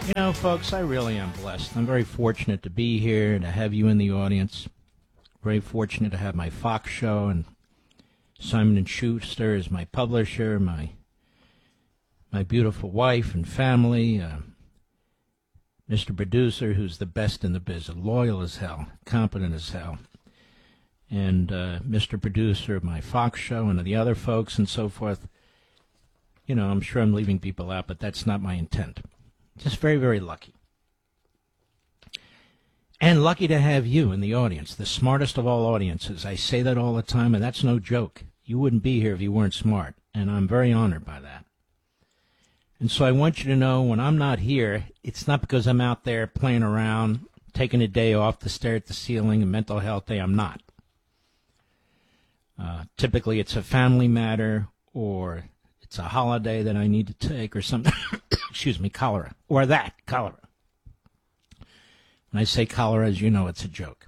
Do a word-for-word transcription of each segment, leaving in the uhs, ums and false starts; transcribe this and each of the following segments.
You know, folks, I really am blessed. I'm very fortunate to be here, to have you in the audience. Very fortunate to have my Fox show, and Simon and Schuster is my publisher, my my beautiful wife and family, uh, Mister Producer, who's the best in the business, loyal as hell, competent as hell, and uh, Mister Producer of my Fox show and the other folks and so forth. You know, I'm sure I'm leaving people out, but that's not my intent. Just very, very lucky. And lucky to have you in the audience, the smartest of all audiences. I say that all the time, and that's no joke. You wouldn't be here if you weren't smart, and I'm very honored by that. And so I want you to know when I'm not here, it's not because I'm out there playing around, taking a day off to stare at the ceiling, a mental health day. I'm not. Uh, typically, it's a family matter, or it's a holiday that I need to take, or something. Excuse me, cholera. Or that, cholera. When I say cholera, as you know, it's a joke.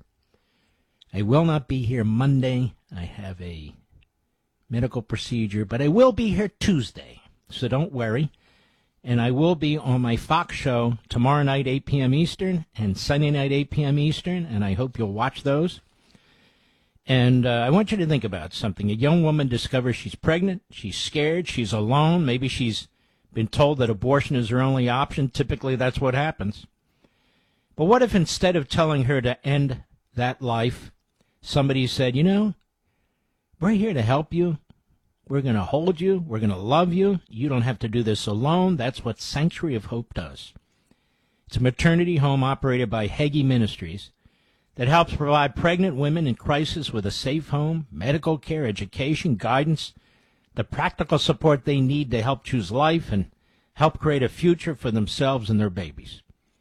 I will not be here Monday. I have a medical procedure, but I will be here Tuesday, so don't worry. And I will be on my Fox show tomorrow night, eight p.m. Eastern, and Sunday night, eight p.m. Eastern, and I hope you'll watch those. And uh, I want you to think about something. A young woman discovers she's pregnant, she's scared, she's alone, maybe she's been told that abortion is her only option. Typically, that's what happens. But what if instead of telling her to end that life, somebody said, you know, we're here to help you. We're going to hold you. We're going to love you. You don't have to do this alone. That's what Sanctuary of Hope does. It's a maternity home operated by Hagee Ministries that helps provide pregnant women in crisis with a safe home, medical care, education, guidance, the practical support they need to help choose life and help create a future for themselves and their babies.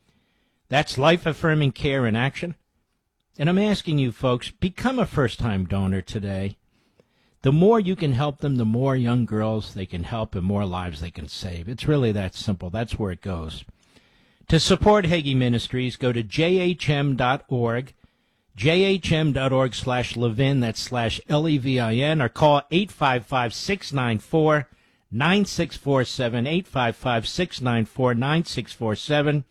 That's life-affirming care in action. And I'm asking you folks, become a first-time donor today. The more you can help them, the more young girls they can help and more lives they can save. It's really that simple. That's where it goes. To support Hagee Ministries, go to j h m dot org, j h m dot org slash Levin, that's slash L E V I N, or call eight five five, six nine four, nine six four seven, eight five five, six nine four, nine six four seven.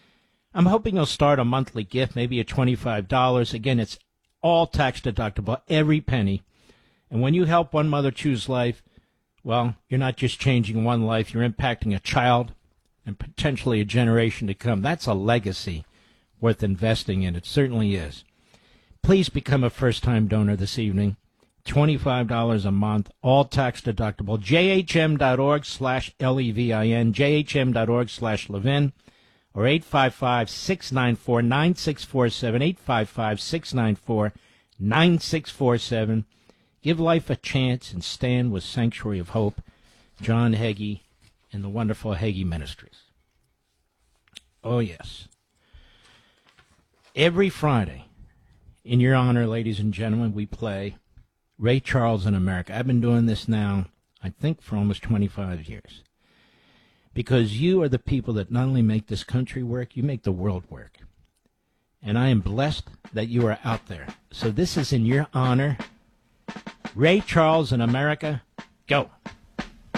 I'm hoping you'll start a monthly gift, maybe at twenty-five dollars. Again, it's all tax deductible, every penny. And when you help one mother choose life, well, you're not just changing one life, you're impacting a child and potentially a generation to come. That's a legacy worth investing in. It certainly is. Please become a first-time donor this evening. twenty-five dollars a month, all tax deductible. j h m dot org slash L E V I N, j h m dot org slash Levin, or eight five five, six nine four, nine six four seven, eight five five, six nine four, nine six four seven. Give life a chance and stand with Sanctuary of Hope, John Hagee, and the wonderful Hagee Ministries. Oh, yes. Every Friday, in your honor, ladies and gentlemen, we play Ray Charles in America. I've been doing this now, I think, for almost twenty-five years. Because you are the people that not only make this country work, you make the world work. And I am blessed that you are out there. So this is in your honor. Ray Charles in America, go.